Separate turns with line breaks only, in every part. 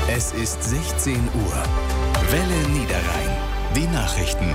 Es ist 16 Uhr. Welle Niederrhein. Die Nachrichten.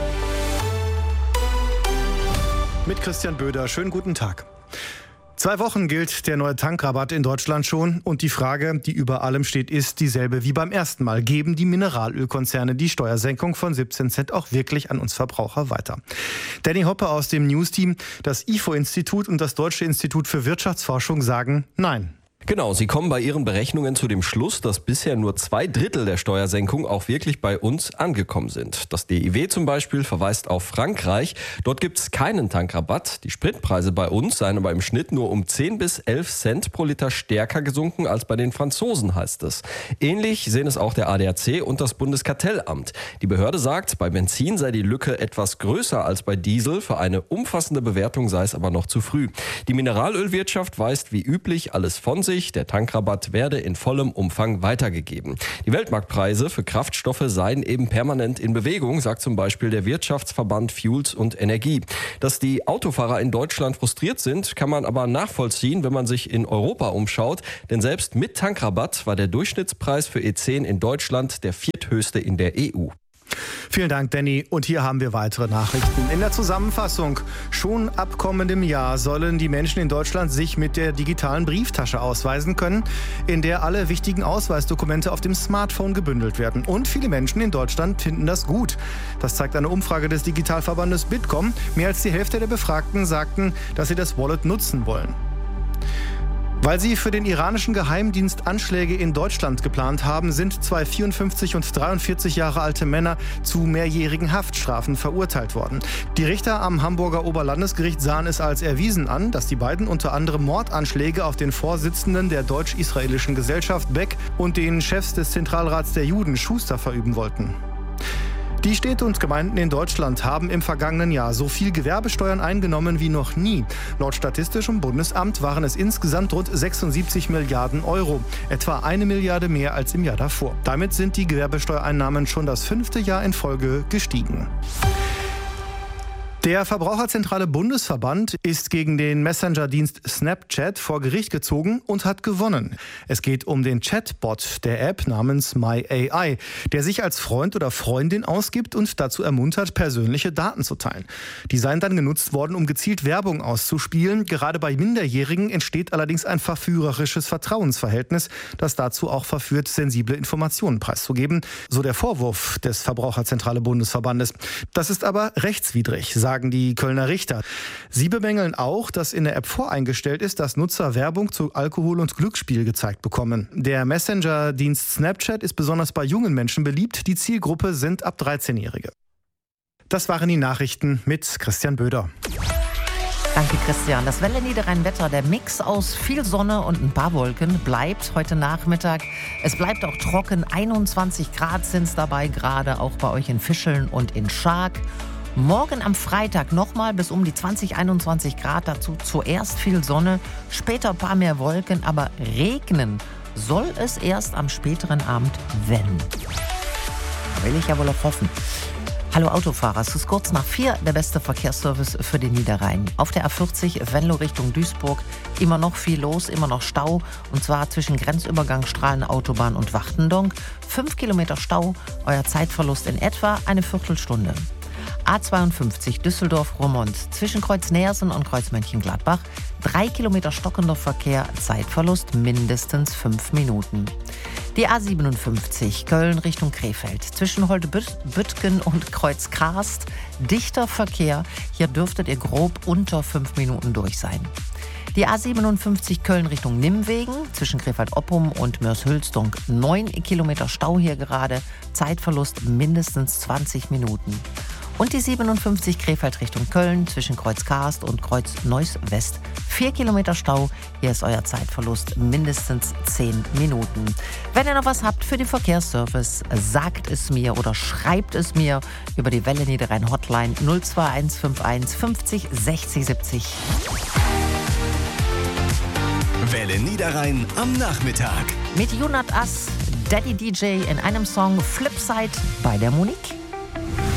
Mit Christian Böder. Schönen guten Tag. 2 Wochen gilt der neue Tankrabatt in Deutschland schon. Und die Frage, die über allem steht, ist dieselbe wie beim ersten Mal. Geben die Mineralölkonzerne die Steuersenkung von 17 Cent auch wirklich an uns Verbraucher weiter? Danny Hoppe aus dem News-Team, das IFO-Institut und das Deutsche Institut für Wirtschaftsforschung sagen Nein.
Genau, sie kommen bei ihren Berechnungen zu dem Schluss, dass bisher nur 2/3 der Steuersenkung auch wirklich bei uns angekommen sind. Das DIW zum Beispiel verweist auf Frankreich. Dort gibt es keinen Tankrabatt. Die Spritpreise bei uns seien aber im Schnitt nur um 10 bis 11 Cent pro Liter stärker gesunken als bei den Franzosen, heißt es. Ähnlich sehen es auch der ADAC und das Bundeskartellamt. Die Behörde sagt, bei Benzin sei die Lücke etwas größer als bei Diesel. Für eine umfassende Bewertung sei es aber noch zu früh. Die Mineralölwirtschaft weist wie üblich alles von sich. Der Tankrabatt werde in vollem Umfang weitergegeben. Die Weltmarktpreise für Kraftstoffe seien eben permanent in Bewegung, sagt zum Beispiel der Wirtschaftsverband Fuels und Energie. Dass die Autofahrer in Deutschland frustriert sind, kann man aber nachvollziehen, wenn man sich in Europa umschaut. Denn selbst mit Tankrabatt war der Durchschnittspreis für E10 in Deutschland der vierthöchste in der EU.
Vielen Dank, Danny. Und hier haben wir weitere Nachrichten. In der Zusammenfassung: Schon ab kommendem Jahr sollen die Menschen in Deutschland sich mit der digitalen Brieftasche ausweisen können, in der alle wichtigen Ausweisdokumente auf dem Smartphone gebündelt werden. Und viele Menschen in Deutschland finden das gut. Das zeigt eine Umfrage des Digitalverbandes Bitkom. Mehr als die Hälfte der Befragten sagten, dass sie das Wallet nutzen wollen. Weil sie für den iranischen Geheimdienst Anschläge in Deutschland geplant haben, sind 2 54 und 43 Jahre alte Männer zu mehrjährigen Haftstrafen verurteilt worden. Die Richter am Hamburger Oberlandesgericht sahen es als erwiesen an, dass die beiden unter anderem Mordanschläge auf den Vorsitzenden der deutsch-israelischen Gesellschaft Beck und den Chefs des Zentralrats der Juden Schuster verüben wollten. Die Städte und Gemeinden in Deutschland haben im vergangenen Jahr so viel Gewerbesteuern eingenommen wie noch nie. Laut Statistischem Bundesamt waren es insgesamt rund 76 Milliarden Euro, etwa 1 Milliarde mehr als im Jahr davor. Damit sind die Gewerbesteuereinnahmen schon das 5. Jahr in Folge gestiegen. Der Verbraucherzentrale Bundesverband ist gegen den Messenger-Dienst Snapchat vor Gericht gezogen und hat gewonnen. Es geht um den Chatbot der App namens MyAI, der sich als Freund oder Freundin ausgibt und dazu ermuntert, persönliche Daten zu teilen. Die seien dann genutzt worden, um gezielt Werbung auszuspielen. Gerade bei Minderjährigen entsteht allerdings ein verführerisches Vertrauensverhältnis, das dazu auch verführt, sensible Informationen preiszugeben. So der Vorwurf des Verbraucherzentrale Bundesverbandes. Das ist aber rechtswidrig, sagen die Kölner Richter. Sie bemängeln auch, dass in der App voreingestellt ist, dass Nutzer Werbung zu Alkohol und Glücksspiel gezeigt bekommen. Der Messenger-Dienst Snapchat ist besonders bei jungen Menschen beliebt. Die Zielgruppe sind ab 13-Jährige. Das waren die Nachrichten mit Christian Böder.
Danke, Christian. Das Welle Niederrhein-Wetter, der Mix aus viel Sonne und ein paar Wolken, bleibt heute Nachmittag. Es bleibt auch trocken. 21 Grad sind es dabei, gerade auch bei euch in Fischeln und in Schark. Morgen am Freitag nochmal bis um die 20, 21 Grad. Dazu zuerst viel Sonne, später ein paar mehr Wolken. Aber regnen soll es erst am späteren Abend, wenn. Da will ich ja wohl auch hoffen. Hallo Autofahrer, es ist kurz nach 4 der beste Verkehrsservice für den Niederrhein. Auf der A40 Venlo Richtung Duisburg immer noch viel los, immer noch Stau. Und zwar zwischen Grenzübergang Strahlenautobahn und Wachtendonk. 5 Kilometer Stau, euer Zeitverlust in etwa eine Viertelstunde. A52 Düsseldorf-Roermond zwischen Kreuz Neersen und Kreuz Mönchengladbach. 3 Kilometer stockender Verkehr, Zeitverlust mindestens 5 Minuten. Die A57 Köln Richtung Krefeld zwischen Holte-Büttgen und Kreuz Karst. Dichter Verkehr, hier dürftet ihr grob unter 5 Minuten durch sein. Die A57 Köln Richtung Nimwegen zwischen Krefeld-Oppum und Mörs-Hülsdonk. 9 Kilometer Stau hier gerade, Zeitverlust mindestens 20 Minuten. Und die 57 Krefeld Richtung Köln zwischen Kreuz Karst und Kreuz Neuss West. 4 Kilometer Stau, hier ist euer Zeitverlust mindestens 10 Minuten. Wenn ihr noch was habt für den Verkehrsservice, sagt es mir oder schreibt es mir über die Welle Niederrhein Hotline 02151 50 60 70.
Welle Niederrhein am Nachmittag.
Mit Junat Ass, Daddy DJ in einem Song Flipside bei der Monique.